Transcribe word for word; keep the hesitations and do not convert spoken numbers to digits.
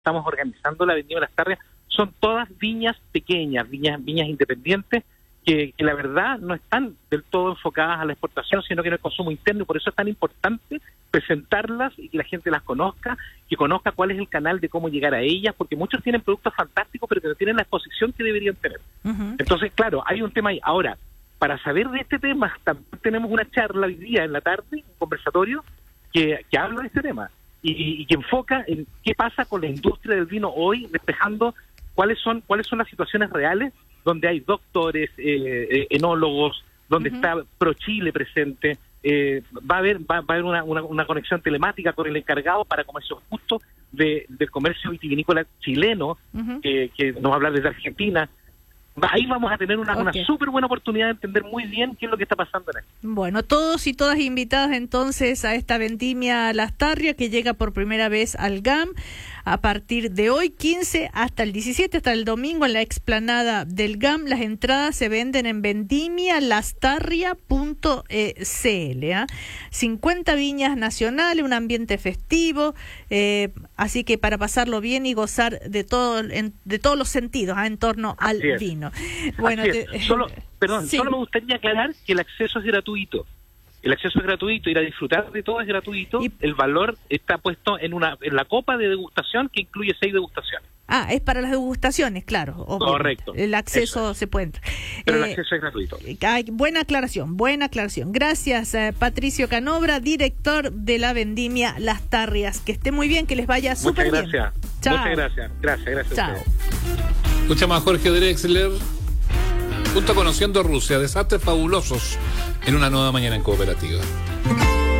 estamos organizando la Vendimia Lastarria, son todas viñas pequeñas, viñas, viñas independientes, que, que la verdad no están del todo enfocadas a la exportación, sino que en el consumo interno, y por eso es tan importante presentarlas y que la gente las conozca, que conozca cuál es el canal de cómo llegar a ellas, porque muchos tienen productos fantásticos, pero que no tienen la exposición que deberían tener. Uh-huh. Entonces, claro, hay un tema ahí. Ahora, para saber de este tema, también tenemos una charla hoy día en la tarde, un conversatorio, que, que habla de este tema, y, y que enfoca en qué pasa con la industria del vino hoy, despejando cuáles son, cuáles son las situaciones reales donde hay doctores, eh, eh, enólogos, donde uh-huh. está ProChile presente, eh, va a haber va, va a haber una, una, una conexión telemática con el encargado para comercio justo de, del comercio vitivinícola chileno, uh-huh. eh, que nos va a hablar desde Argentina. Ahí vamos a tener una, okay. una súper buena oportunidad de entender muy bien qué es lo que está pasando en esto. Bueno, todos y todas invitadas entonces a esta Vendimia Lastarria que llega por primera vez al G A M a partir de hoy, quince hasta el diecisiete, hasta el domingo en la explanada del G A M. Las entradas se venden en vendimia lastarria punto c l. ¿eh? cincuenta viñas nacionales, un ambiente festivo, eh, así que para pasarlo bien y gozar de todo en, de todos los sentidos ¿eh? en torno al así vino. Es. Bueno, te, solo, perdón, sí. solo me gustaría aclarar que el acceso es gratuito. El acceso es gratuito, ir a disfrutar de todo es gratuito. Y el valor está puesto en una en la copa de degustación que incluye seis degustaciones. Ah, es para las degustaciones, claro. Obvio. Correcto. El acceso se puede entrar. Pero eh, el acceso es gratuito. Hay, buena aclaración, buena aclaración. Gracias, eh, Patricio Canobra, director de la Vendimia Lastarrias. Que esté muy bien, que les vaya súper bien. Muchas gracias. Chao. Muchas gracias. Gracias, gracias. Chao. Escuchamos a Jorge Drexler. Junto a Conociendo Rusia, desastres fabulosos en una nueva mañana en Cooperativa.